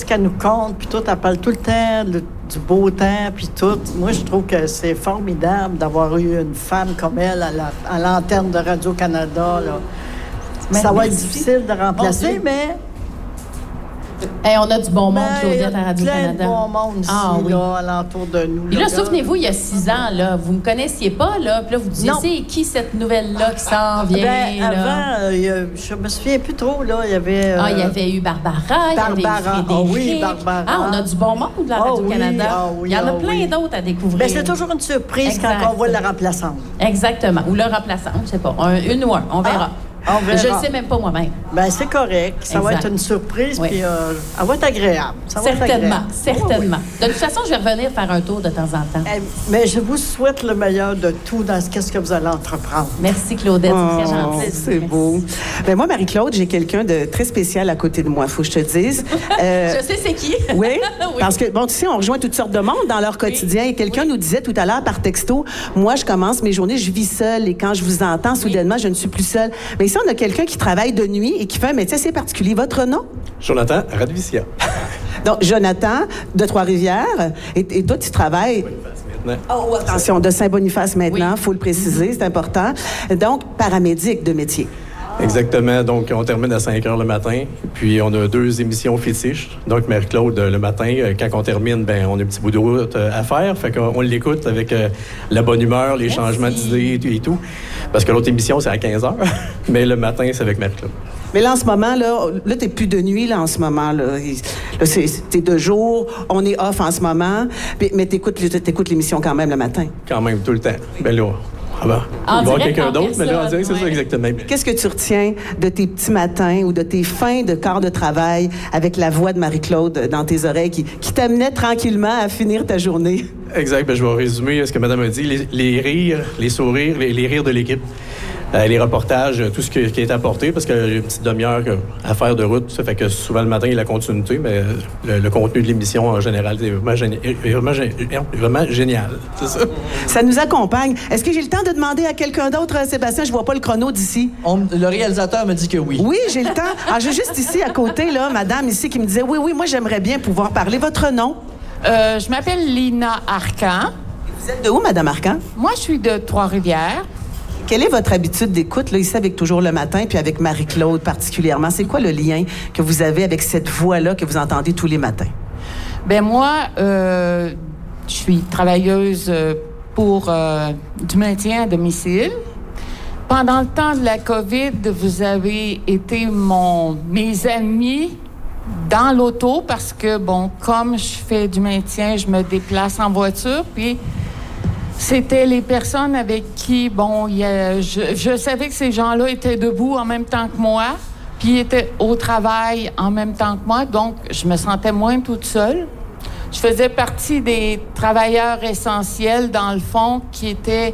qu'elle nous compte, puis tout, elle parle tout le temps du beau temps, puis tout. Moi, je trouve que c'est formidable d'avoir eu une femme comme elle à l'antenne de Radio-Canada, là. Ça va être difficile de remplacer, mais... Hey, on a du bon monde, Claudette, à Radio-Canada. Plein de bon monde ici, là, alentour de nous. Et là, souvenez-vous, il y a 6 ans, là, vous ne me connaissiez pas, là, puis là, vous disiez, c'est qui cette nouvelle-là qui s'en vient, avant, je me souviens plus trop, là, il y avait... il y avait eu Barbara, il y avait eu Frédéric. Oui, Barbara. On a du bon monde, là, à Radio-Canada. Il y en a plein d'autres à découvrir. Mais c'est toujours une surprise quand on voit la remplaçante. Exactement. Ou le remplaçant, je ne sais pas. Une ou un, on verra. Je ne le sais même pas moi-même. Bien, c'est correct. Ça va être une surprise, puis elle va être agréable. Certainement. De toute façon, je vais revenir faire un tour de temps en temps. Mais je vous souhaite le meilleur de tout dans ce que vous allez entreprendre. Merci, Claudette. C'est très gentil. C'est beau. Ben moi, Marie-Claude, j'ai quelqu'un de très spécial à côté de moi, il faut que je te dise. Je sais c'est qui. Oui, parce que, bon, tu sais, on rejoint toutes sortes de monde dans leur quotidien. Et quelqu'un nous disait tout à l'heure par texto, moi, je commence mes journées, je vis seule. Et quand je vous entends, soudainement, je ne suis plus seule. Mais ici, on a quelqu'un qui travaille de nuit et qui fait un métier assez particulier. Votre nom? Jonathan Radvicia. Donc, Jonathan, de Trois-Rivières. Et toi, tu travailles... Oh, attention, de Saint-Boniface maintenant, il faut le préciser, c'est important. Donc, paramédic de métier. Exactement. Donc, on termine à 5 heures le matin. Puis, on a 2 émissions fétiches. Donc, Marie-Claude, le matin, quand on termine, on a un petit bout de route à faire. Fait qu'on l'écoute avec la bonne humeur, les changements d'idées et tout. Parce que l'autre émission, c'est à 15 heures. Mais le matin, c'est avec Marie-Claude. Mais là, en ce moment, là t'es plus de nuit, là, en ce moment, là. T'es de jour, on est off en ce moment. Mais t'écoutes l'émission quand même le matin. Quand même, tout le temps. Ben là... il va y avoir quelqu'un d'autre, mais là, on dirait que c'est ça exactement. Qu'est-ce que tu retiens de tes petits matins ou de tes fins de quart de travail avec la voix de Marie-Claude dans tes oreilles qui t'amenait tranquillement à finir ta journée? Exact. Je vais résumer ce que Madame a dit. Les rires, les sourires, les rires de l'équipe. Les reportages, tout ce qui est apporté, parce que j'ai une petite demi-heure à faire de route. Ça fait que souvent le matin, il y a la continuité, mais le contenu de l'émission en général, c'est vraiment génial. C'est ça. Ça nous accompagne. Est-ce que j'ai le temps de demander à quelqu'un d'autre, Sébastien? Je vois pas le chrono d'ici. Le réalisateur me dit que oui. Oui, j'ai le temps. Alors, j'ai juste ici, à côté, là, madame ici, qui me disait, oui, moi, j'aimerais bien pouvoir parler. Votre nom? Je m'appelle Lina Arcan. Vous êtes de où, madame Arcan? Moi, je suis de Trois-Rivières. Quelle est votre habitude d'écoute, là, ici, avec Toujours le matin, puis avec Marie-Claude particulièrement? C'est quoi le lien que vous avez avec cette voix-là que vous entendez tous les matins? Ben moi, je suis travailleuse pour du maintien à domicile. Pendant le temps de la COVID, vous avez été mes amis dans l'auto parce que, bon, comme je fais du maintien, je me déplace en voiture, puis... C'était les personnes avec qui, je savais que ces gens-là étaient debout en même temps que moi, puis étaient au travail en même temps que moi, donc je me sentais moins toute seule. Je faisais partie des travailleurs essentiels, dans le fond, qui étaient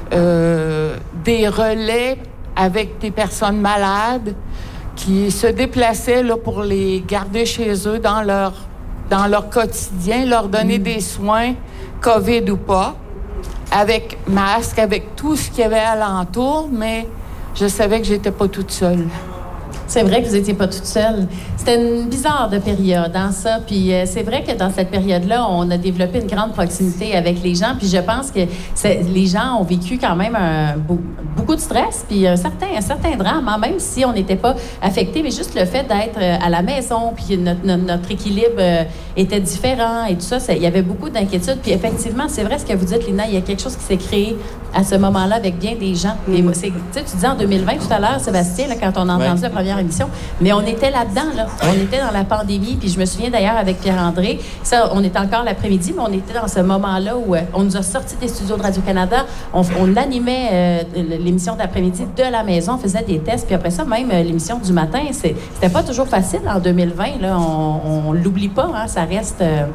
des relais avec des personnes malades qui se déplaçaient là, pour les garder chez eux dans leur quotidien, leur donner des soins, COVID ou pas. Avec masque, avec tout ce qu'il y avait alentour, mais je savais que j'étais pas toute seule. C'est vrai que vous n'étiez pas toute seule. C'était une bizarre de période dans ça. Puis c'est vrai que dans cette période-là, on a développé une grande proximité avec les gens. Puis je pense que les gens ont vécu quand même beaucoup de stress, puis un certain drame, hein, même si on n'était pas affecté. Mais juste le fait d'être à la maison, puis notre équilibre était différent et tout ça, il y avait beaucoup d'inquiétudes. Puis effectivement, c'est vrai ce que vous dites, Lina, il y a quelque chose qui s'est créé à ce moment-là avec bien des gens. Tu disais en 2020 tout à l'heure, Sébastien, là, quand on a entendu la première émission, mais on était là-dedans, là. On était dans la pandémie, puis je me souviens d'ailleurs avec Pierre-André, ça, on était encore l'après-midi, mais on était dans ce moment-là où on nous a sortis des studios de Radio-Canada, on animait l'émission d'après-midi de la maison, on faisait des tests, puis après ça, même l'émission du matin, c'était pas toujours facile en 2020, là, on l'oublie pas, hein, ça reste...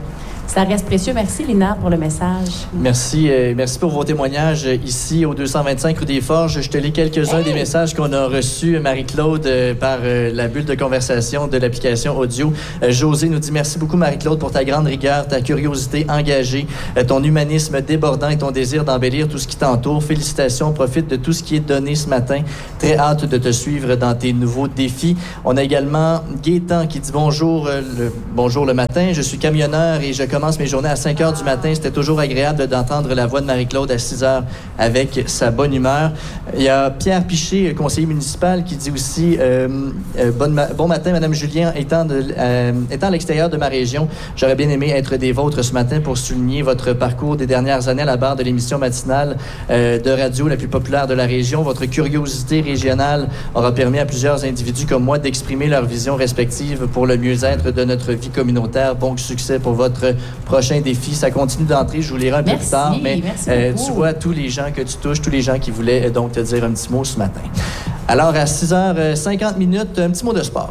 Ça reste précieux. Merci, Lina, pour le message. Merci pour vos témoignages ici au 225 rue des Forges. Je te lis quelques-uns des messages qu'on a reçus, Marie-Claude, par la bulle de conversation de l'application audio. José nous dit « Merci beaucoup, Marie-Claude, pour ta grande rigueur, ta curiosité engagée, ton humanisme débordant et ton désir d'embellir tout ce qui t'entoure. Félicitations, profite de tout ce qui est donné ce matin. Très hâte de te suivre dans tes nouveaux défis. » On a également Gaétan qui dit « Bonjour le matin. Je suis camionneur et je commence mes journées à 5 heures du matin. C'était toujours agréable d'entendre la voix de Marie-Claude à 6 heures avec sa bonne humeur. » Il y a Pierre Piché, conseiller municipal, qui dit aussi bon matin, Madame Julien. Étant à l'extérieur de ma région, j'aurais bien aimé être des vôtres ce matin pour souligner votre parcours des dernières années à la barre de l'émission matinale de radio la plus populaire de la région. Votre curiosité régionale aura permis à plusieurs individus comme moi d'exprimer leurs visions respectives pour le mieux-être de notre vie communautaire. Bon succès pour votre prochain défi. Ça continue d'entrer, je vous lirai un peu plus tard, mais tu vois tous les gens que tu touches, tous les gens qui voulaient donc te dire un petit mot ce matin. Alors, à 6h50, un petit mot de sport.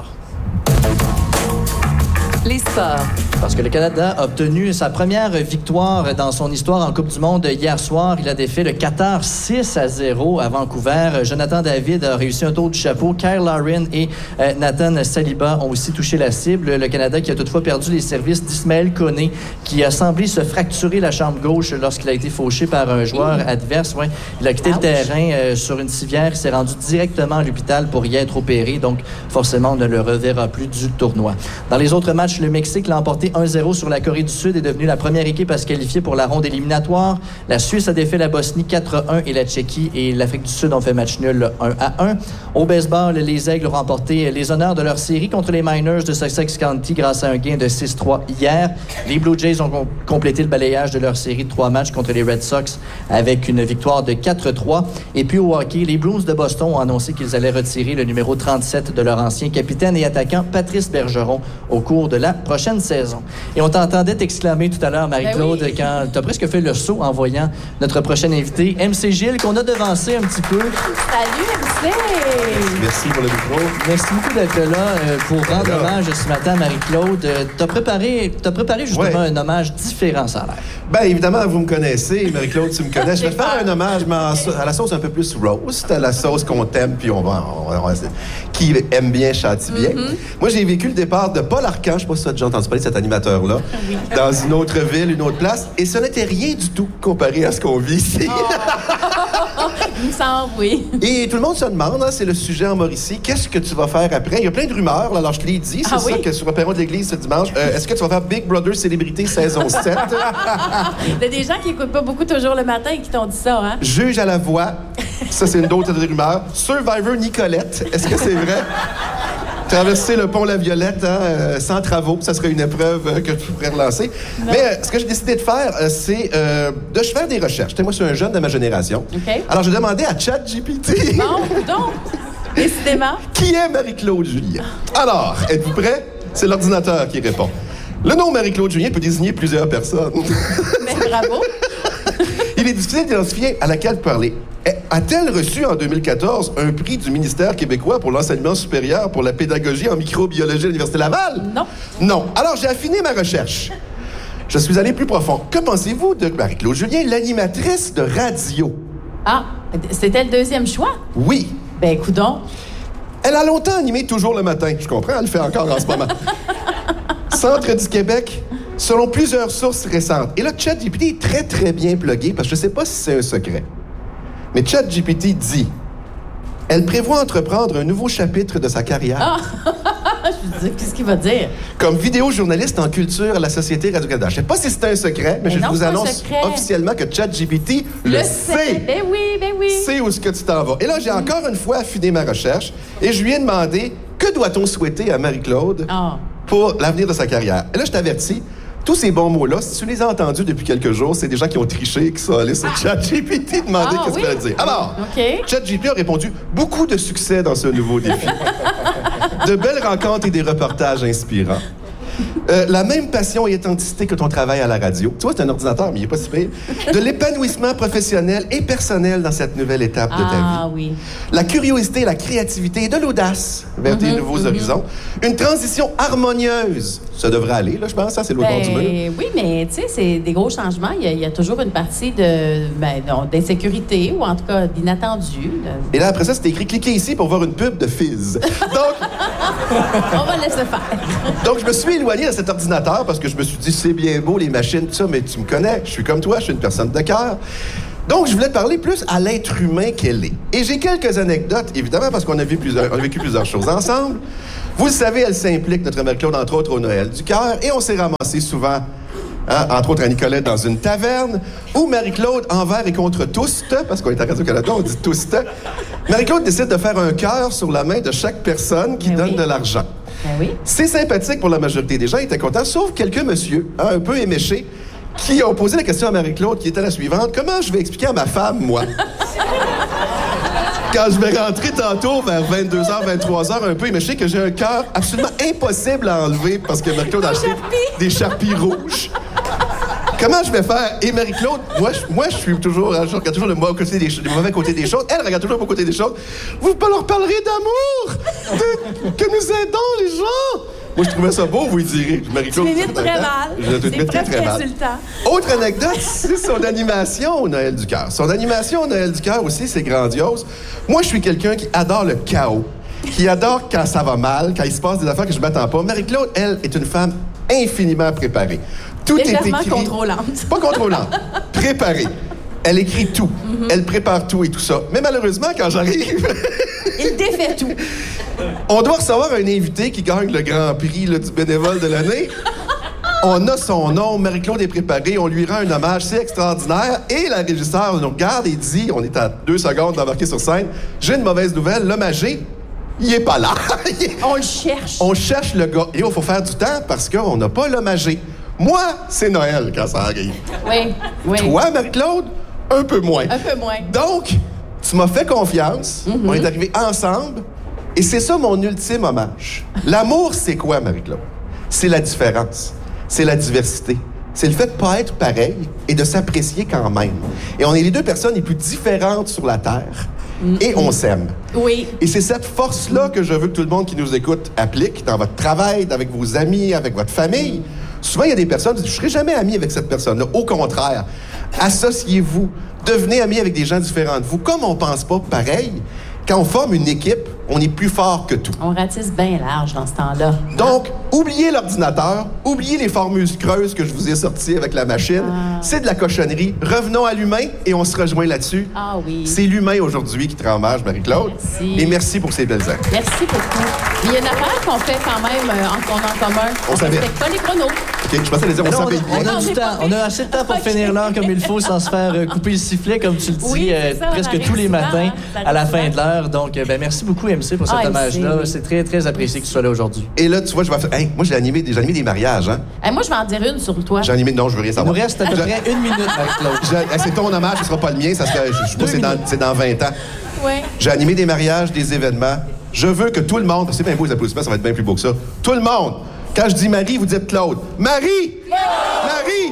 Les sports. Parce que le Canada a obtenu sa première victoire dans son histoire en Coupe du Monde hier soir. Il a défait le Qatar 6-0 à Vancouver. Jonathan David a réussi un tour du chapeau. Kyle Larin et Nathan Saliba ont aussi touché la cible. Le Canada qui a toutefois perdu les services d'Ismaël Koné, qui a semblé se fracturer la jambe gauche lorsqu'il a été fauché par un joueur adverse. Ouais. Il a quitté le terrain sur une civière. Il s'est rendu directement à l'hôpital pour y être opéré. Donc, forcément, on ne le reverra plus du tournoi. Dans les autres matchs, le Mexique l'a emporté 1-0 sur la Corée du Sud et est devenue la première équipe à se qualifier pour la ronde éliminatoire. La Suisse a défait la Bosnie 4-1 et la Tchéquie et l'Afrique du Sud ont fait match nul 1-1. Au baseball, les Aigles ont remporté les honneurs de leur série contre les Miners de Sussex County grâce à un gain de 6-3 hier. Les Blue Jays ont complété le balayage de leur série de 3 matchs contre les Red Sox avec une victoire de 4-3. Et puis au hockey, les Bruins de Boston ont annoncé qu'ils allaient retirer le numéro 37 de leur ancien capitaine et attaquant Patrice Bergeron au cours de la prochaine saison. Et on t'entendait t'exclamer tout à l'heure, Marie-Claude, quand tu as presque fait le saut en voyant notre prochain invité, MC Gilles, qu'on a devancé un petit peu. Salut, MC! Merci pour le micro. Merci beaucoup d'être là pour rendre hommage ce matin à Marie-Claude. Tu as préparé justement un hommage différent, ça a l'air. Bien, évidemment, vous me connaissez. Marie-Claude, tu me connais. Je vais te faire un hommage, mais à la sauce un peu plus roast, à la sauce qu'on t'aime, puis on va qui aime bien châtie bien. Moi, j'ai vécu le départ de Paul Arcand, je ne sais pas si tu as déjà entendu parler de cet animateur-là, dans une autre ville, une autre place, et ce n'était rien du tout comparé à ce qu'on vit ici. Il me semble, oui. Et tout le monde se demande, c'est le sujet en Mauricie, qu'est-ce que tu vas faire après? Il y a plein de rumeurs, là, alors je te l'ai dit, c'est ça que sur le perron de l'église ce dimanche. Est-ce que tu vas faire Big Brother Célébrité saison 7? Il y a des gens qui n'écoutent pas beaucoup toujours le matin et qui t'ont dit ça, hein? Juge à la voix, ça c'est une autre rumeur. Survivor Nicolette, est-ce que c'est vrai? Traverser le pont La Violette sans travaux, ça serait une épreuve que tu pourrais relancer. Non. Mais ce que j'ai décidé de faire, c'est de faire des recherches. Moi, je suis un jeune de ma génération. Okay. Alors, j'ai demandé à ChatGPT. Bon, donc, décidément. Qui est Marie-Claude Julien? Alors, êtes-vous prêts? C'est l'ordinateur qui répond. Le nom Marie-Claude Julien peut désigner plusieurs personnes. Mais bravo. Il est difficile d'identifier à laquelle parler. A-t-elle reçu en 2014 un prix du ministère québécois pour l'enseignement supérieur pour la pédagogie en microbiologie à l'Université Laval? Non. Non. Alors, j'ai affiné ma recherche. Je suis allé plus profond. Que pensez-vous de Marie-Claude Julien, l'animatrice de radio? Ah, c'était le deuxième choix? Oui. Ben, coudonc. Elle a longtemps animé Toujours le matin. Je comprends, elle le fait encore en ce moment. Centre du Québec, selon plusieurs sources récentes. Et là, ChatGPT est très, très bien plugué, parce que je ne sais pas si c'est un secret. Mais ChatGPT dit, elle prévoit entreprendre un nouveau chapitre de sa carrière. Ah! Je veux dire, qu'est-ce qu'il va dire? Comme vidéojournaliste en culture à la Société Radio-Canada. Je ne sais pas si c'est un secret, mais je vous annonce officiellement que ChatGPT le sait. Ben oui. Sait où est-ce que tu t'en vas. Et là, j'ai encore une fois affiné ma recherche et je lui ai demandé, que doit-on souhaiter à Marie-Claude pour l'avenir de sa carrière? Et là, je t'avertis, tous ces bons mots-là, si tu les as entendus depuis quelques jours, c'est des gens qui ont triché et qui sont allés sur ChatGPT demander qu'est-ce qu'elle dit. Alors, ChatGPT a répondu beaucoup de succès dans ce nouveau défi. De belles rencontres et des reportages inspirants. La même passion et authenticité que ton travail à la radio. Tu vois, c'est un ordinateur, mais il n'est pas si pire. De l'épanouissement professionnel et personnel dans cette nouvelle étape de ta vie. Ah oui. La curiosité, la créativité et de l'audace vers tes nouveaux horizons. Une transition harmonieuse. Ça devrait aller, là, je pense. Ça, c'est l'autre bord du mur. Oui, mais tu sais, c'est des gros changements. Il y a toujours une partie d'insécurité ou en tout cas d'inattendu. Et là, après ça, c'est écrit « Cliquez ici pour voir une pub de Fizz ». Donc... On va laisser faire. Donc, je me suis éloigné de cet ordinateur parce que je me suis dit, c'est bien beau, les machines, tout ça, mais tu me connais, je suis comme toi, je suis une personne de cœur. Donc, je voulais te parler plus à l'être humain qu'elle est. Et j'ai quelques anecdotes, évidemment, parce qu'on a vécu plusieurs choses ensemble. Vous le savez, elle s'implique, notre Marie-Claude, entre autres, au Noël du cœur, et on s'est ramassé souvent, entre autres à Nicolette, dans une taverne, où Marie-Claude, envers et contre tous, parce qu'on est à Radio-Canada, on dit tous, Marie-Claude décide de faire un cœur sur la main de chaque personne qui donne de l'argent. Oui. C'est sympathique pour la majorité des gens, ils étaient contents, sauf quelques messieurs, un peu éméchés, qui ont posé la question à Marie-Claude, qui était la suivante. Comment je vais expliquer à ma femme, moi? Quand je vais rentrer tantôt vers 22h, 23h, un peu éméché, que j'ai un cœur absolument impossible à enlever parce que Marie-Claude a acheté des charpies rouges. Comment je vais faire? Et Marie-Claude, moi, je suis toujours, je regarde toujours le mauvais côté des choses. Elle regarde toujours le bon côté des choses. Vous leur parlerez d'amour, que nous aidons les gens. Moi, je trouvais ça beau, vous y direz. Tu m'imites très mal. C'est presque insultant. Autre anecdote, c'est son animation au Noël du cœur. Son animation au Noël du cœur aussi, c'est grandiose. Moi, je suis quelqu'un qui adore le chaos, qui adore quand ça va mal, quand il se passe des affaires que je ne m'attends pas. Marie-Claude, elle, est une femme infiniment préparée. Tout est écrit. Contrôlante. Pas contrôlante. Préparée. Elle écrit tout. Elle prépare tout et tout ça. Mais malheureusement, quand j'arrive... Il défait tout. On doit recevoir un invité qui gagne le grand prix là, du bénévole de l'année. On a son nom, Marie-Claude est préparée, on lui rend un hommage, c'est extraordinaire. Et la régisseur nous regarde et dit, on est à 2 secondes d'embarquer sur scène, j'ai une mauvaise nouvelle, l'homme âgé, il est pas là. On le cherche. On cherche le gars. Et il faut faire du temps parce qu'on n'a pas l'homme âgé. Moi, c'est Noël quand ça arrive. Oui. Toi, Marie-Claude, un peu moins. Un peu moins. Donc, tu m'as fait confiance, on est arrivés ensemble, et c'est ça mon ultime hommage. L'amour, c'est quoi, Marie-Claude? C'est la différence, c'est la diversité, c'est le fait de ne pas être pareil et de s'apprécier quand même. Et on est les deux personnes les plus différentes sur la Terre, et on s'aime. Oui. Et c'est cette force-là que je veux que tout le monde qui nous écoute applique dans votre travail, avec vos amis, avec votre famille. Souvent, il y a des personnes qui disent « Je ne serai jamais ami avec cette personne-là. » Au contraire, associez-vous. Devenez amis avec des gens différents de vous. Comme on ne pense pas pareil, quand on forme une équipe, on est plus fort que tout. On ratisse bien large dans ce temps-là. Donc, oubliez l'ordinateur, oubliez les formules creuses que je vous ai sorties avec la machine. C'est de la cochonnerie. Revenons à l'humain et on se rejoint là-dessus. Ah oui. C'est l'humain aujourd'hui qui te rend hommage, Marie-Claude. Merci. Et merci pour ces belles heures. Merci beaucoup. Il y a une affaire qu'on fait quand même en commun. On savait. respecte pas les chronos. OK, je pensais les dire, on s'appelle bien. On a du temps. On a assez de temps pour finir l'heure comme il faut sans se faire couper le sifflet, comme tu le dis, Oui, c'est ça, presque tous les matins à la fin de l'heure. Donc, merci beaucoup, MC, pour cet hommage-là. C'est très, très apprécié que tu sois là aujourd'hui. Et là, tu vois, je vais faire... Hey, moi, j'ai animé des mariages, hein? Moi, je vais en dire une sur toi. J'ai animé... Non, je veux rien Il savoir. nous reste à peu près 1 minute avec l'autre. C'est ton hommage, ce sera pas le mien. Ça serait, je sais pas, c'est dans 20 ans. Oui. J'ai animé des mariages, des événements. Je veux que tout le monde... C'est bien beau, les applaudissements, ça va être bien plus beau que ça. Tout le monde! Quand je dis Marie, vous dites Claude. Marie! Marie!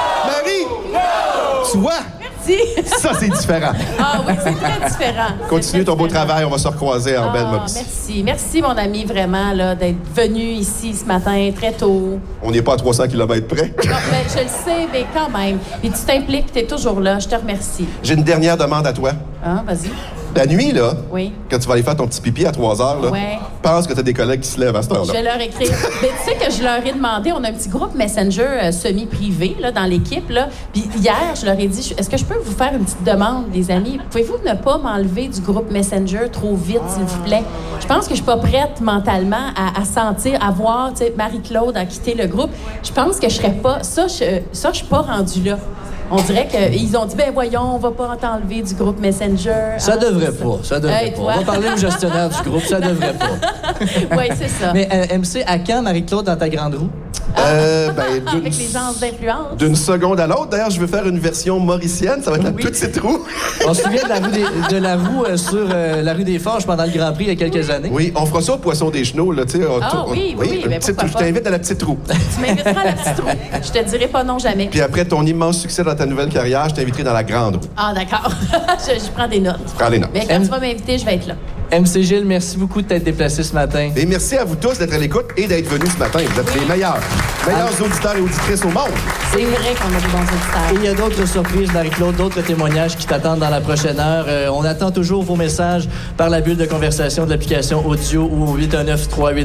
Marie! Tu vois? Merci. Ça, c'est différent. Ah oui, c'est très différent. Continue ton beau travail, on va se recroiser en belle mopsie. Merci. Merci, mon ami, vraiment, là, d'être venu ici ce matin, très tôt. On n'est pas à 300 km près. Non, mais je le sais, mais quand même. Puis tu t'impliques, tu es toujours là. Je te remercie. J'ai une dernière demande à toi. Ah, vas-y. La nuit, là, Oui. quand tu vas aller faire ton petit pipi à 3 heures, là, Ouais. pense que tu as des collègues qui se lèvent à cette heure-là. Je vais leur écrire. Mais tu sais que je leur ai demandé, on a un petit groupe Messenger semi-privé là, dans l'équipe. Là. Puis hier, je leur ai dit, est-ce que je peux vous faire une petite demande, les amis? Pouvez-vous ne pas m'enlever du groupe Messenger trop vite, s'il vous plaît? Je pense que je suis pas prête mentalement à sentir, à voir Marie-Claude a quitté le groupe. Je pense que je serais pas... Ça, je suis pas rendue là. On dirait qu'ils ont dit, ben voyons, on va pas t'enlever du groupe Messenger. Ça devrait pas. Ça devrait pas. Toi? On va parler au gestionnaire du groupe. Ça devrait pas. Oui, c'est ça. Mais MC, à quand, Marie-Claude, dans ta grande roue? Avec les gens d'influence. D'une seconde à l'autre. D'ailleurs, je veux faire une version mauricienne. Ça va être la petite roue. On se souvient de la roue sur la rue des Forges pendant le Grand Prix il y a quelques années. Oui, on fera ça au Poisson des Chenaux. Là, oui, ben je t'invite à la petite roue. Tu m'inviteras à la petite roue. Je te dirai pas non jamais. Puis après ton immense succès dans ta nouvelle carrière, je t'inviterai dans la grande roue. Ah, d'accord. je prends des notes. Prends les notes. Mais quand tu vas m'inviter, je vais être là. MC Gilles, merci beaucoup de t'être déplacé ce matin. Et merci à vous tous d'être à l'écoute et d'être venus ce matin. Vous êtes les meilleurs auditeurs et auditrices au monde. C'est vrai qu'on a des bons auditeurs. Et il y a d'autres surprises, Marie-Claude, d'autres témoignages qui t'attendent dans la prochaine heure. On attend toujours vos messages par la bulle de conversation de l'application audio ou au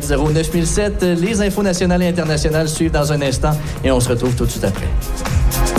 819-380-9007. Les infos nationales et internationales suivent dans un instant et on se retrouve tout de suite après.